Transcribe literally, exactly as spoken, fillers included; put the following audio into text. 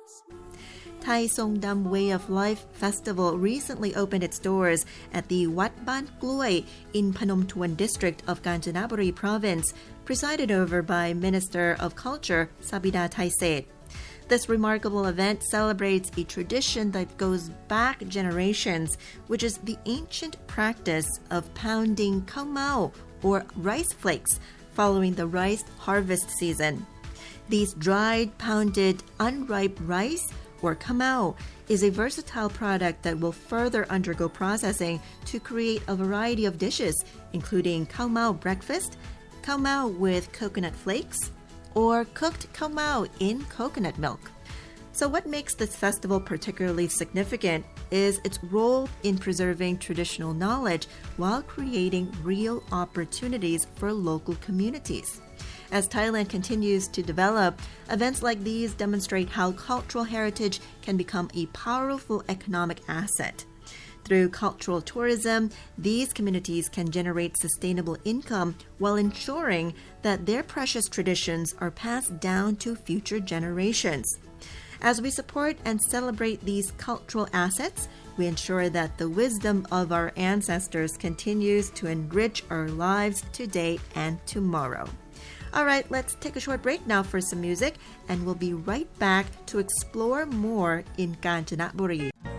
Thai Songdam Way of Life Festival recently opened its doors at the Wat Ban Kloi in Phnom Tuan district of Kanchanaburi province, presided over by Minister of Culture Sabida Thaiset. This remarkable event celebrates a tradition that goes back generations, which is the ancient practice of pounding khao mau, or rice flakes, following the rice harvest season. These dried, pounded, unripe rice, or khao mau, is a versatile product that will further undergo processing to create a variety of dishes, including khao mau breakfast, khao mau with coconut flakes, or cooked khao mau in coconut milk. So what makes this festival particularly significant is its role in preserving traditional knowledge while creating real opportunities for local communities. As Thailand continues to develop, events like these demonstrate how cultural heritage can become a powerful economic asset. Through cultural tourism, these communities can generate sustainable income while ensuring that their precious traditions are passed down to future generations. As we support and celebrate these cultural assets, we ensure that the wisdom of our ancestors continues to enrich our lives today and tomorrow. All right, let's take a short break now for some music, and we'll be right back to explore more in Kanchanaburi.